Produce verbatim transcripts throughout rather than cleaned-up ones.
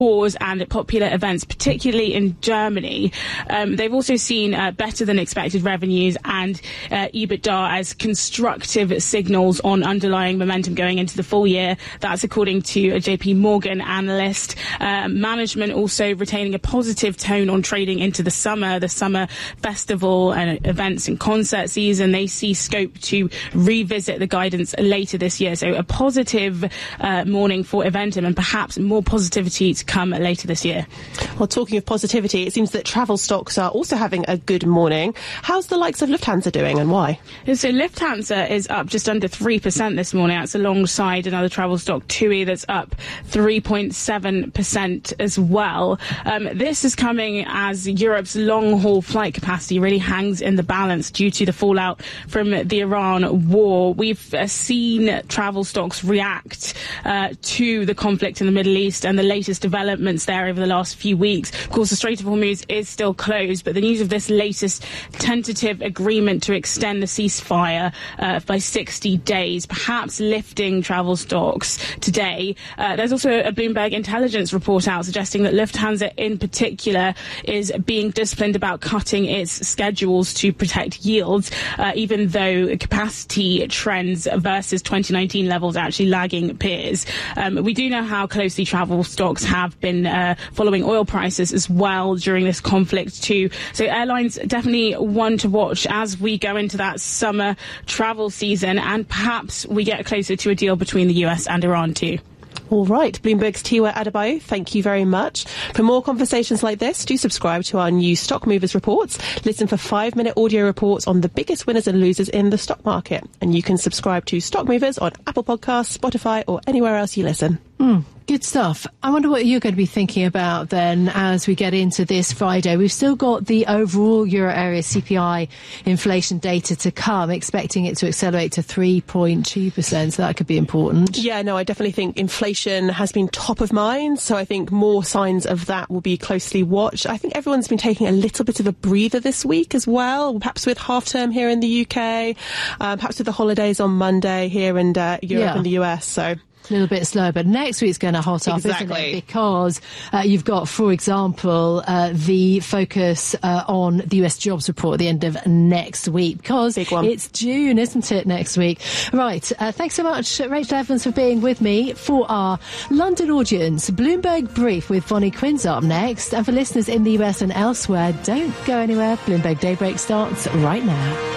tours and popular events, particularly in Germany. Um, they've also seen uh, better than expected revenues and uh, EBITDA as constructive signals on underlying momentum going into the full year. That's according to a J P Morgan analyst. Uh, management also retaining a positive tone on trading into the summer, the summer festival and events and concert season. They see scope to revisit the guidance later this year. So a positive uh, morning for Eventim and perhaps more positivity to come later this year. Well, talking of positivity, it seems that travel stocks are also having a good morning. How's the likes of Lufthansa doing and why? So Lufthansa is up just under three percent this morning. That's alongside another travel stock, TUI, that's up three point seven percent as well. Um, this is coming as Europe's long-haul flight capacity really hangs in the balance due to the fallout from the Iran war. We've uh, seen travel stocks react uh, to the conflict in the Middle East and the latest developments developments there over the last few weeks. Of course, the Strait of Hormuz is still closed, but the news of this latest tentative agreement to extend the ceasefire uh, by sixty days, perhaps lifting travel stocks today. Uh, there's also a Bloomberg intelligence report out suggesting that Lufthansa in particular is being disciplined about cutting its schedules to protect yields, uh, even though capacity trends versus twenty nineteen levels are actually lagging peers. Um, we do know how closely travel stocks have been uh, following oil prices as well during this conflict too. So airlines definitely one to watch as we go into that summer travel season, and perhaps we get closer to a deal between the U S and Iran too. All right, Bloomberg's Tiwa Adebayo, thank you very much. For more conversations like this, do subscribe to our new Stock Movers reports. Listen for five-minute audio reports on the biggest winners and losers in the stock market. And you can subscribe to Stock Movers on Apple Podcasts, Spotify, or anywhere else you listen. Mm, good stuff. I wonder what you're going to be thinking about then as we get into this Friday. We've still got the overall euro area C P I inflation data to come, expecting it to accelerate to three point two percent. So that could be important. Yeah, no, I definitely think inflation has been top of mind. So I think more signs of that will be closely watched. I think everyone's been taking a little bit of a breather this week as well, perhaps with half term here in the U K, um, perhaps with the holidays on Monday here in uh, Europe yeah. and the U S. So a little bit slower, but next week's going to hot up, exactly. isn't it? Because uh, you've got, for example, uh, the focus uh, on the U S jobs report at the end of next week, because it's June, isn't it, next week? Right. Uh, thanks so much, Rachel Evans, for being with me. For our London audience, Bloomberg Brief with Bonnie Quinn's up next. And for listeners in the U S and elsewhere, don't go anywhere. Bloomberg Daybreak starts right now.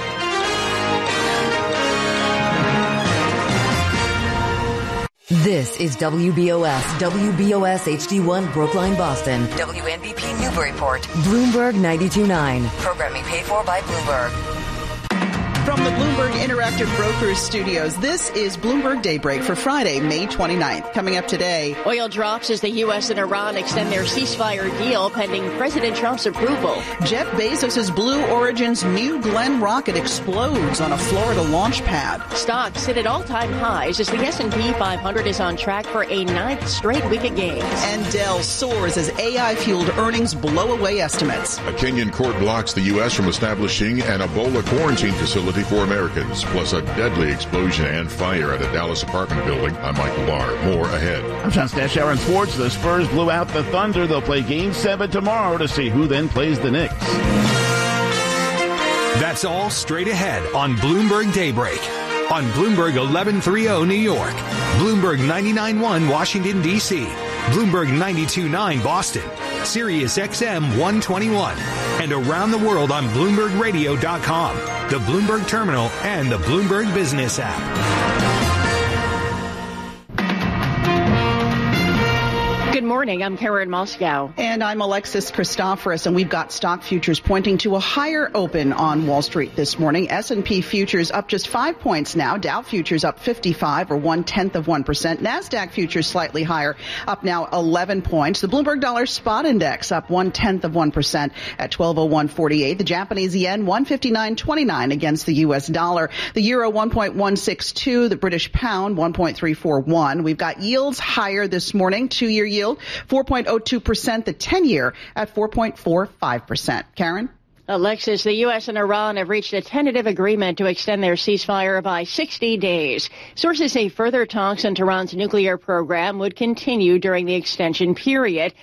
This is W B O S, W B O S H D one Brookline, Boston. W N B P Newburyport. Bloomberg ninety-two point nine. Programming paid for by Bloomberg. From the Bloomberg Interactive Brokers studios, this is Bloomberg Daybreak for Friday, May twenty-ninth. Coming up today, oil drops as the U S and Iran extend their ceasefire deal pending President Trump's approval. Jeff Bezos' Blue Origin's New Glenn rocket explodes on a Florida launch pad. Stocks sit at all-time highs as the S and P five hundred is on track for a ninth straight week of gains. And Dell soars as A I-fueled earnings blow away estimates. A Kenyan court blocks the U S from establishing an Ebola quarantine facility for Americans, plus a deadly explosion and fire at a Dallas apartment building. I'm Michael Barr. More ahead. I'm John Stash. Aaron Sports. The Spurs blew out the Thunder. They'll play Game seven tomorrow to see who then plays the Knicks. That's all straight ahead on Bloomberg Daybreak. On Bloomberg eleven thirty New York, Bloomberg ninety-nine point one Washington, D C, Bloomberg ninety-two point nine Boston, Sirius X M one twenty-one, and around the world on Bloomberg Radio dot com, the Bloomberg Terminal, and the Bloomberg Business app. Good morning. I'm Karen Moscow. And I'm Alexis Christoforous, and we've got stock futures pointing to a higher open on Wall Street this morning. S and P futures up just five points now. Dow futures up fifty-five, or one-tenth of one percent. NASDAQ futures slightly higher, up now eleven points. The Bloomberg Dollar Spot Index up one-tenth of one percent at twelve oh one forty-eight. The Japanese yen one fifty-nine twenty-nine against the U S dollar. The euro one point one six two. The British pound one point three four one. We've got yields higher this morning. Two-year yield four point oh two percent, the ten-year at four point four five percent. Karen? Alexis, the U S and Iran have reached a tentative agreement to extend their ceasefire by sixty days. Sources say further talks on Tehran's nuclear program would continue during the extension period.